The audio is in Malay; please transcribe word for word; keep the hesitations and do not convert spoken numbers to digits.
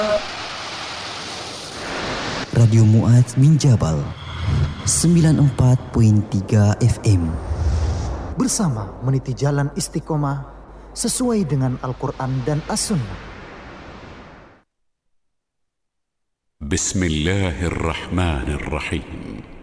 Radio Mu'adz bin Jabal sembilan puluh empat perpuluhan tiga F M. Bersama meniti jalan istiqomah sesuai dengan Al-Quran dan As-Sunnah. Bismillahirrahmanirrahim.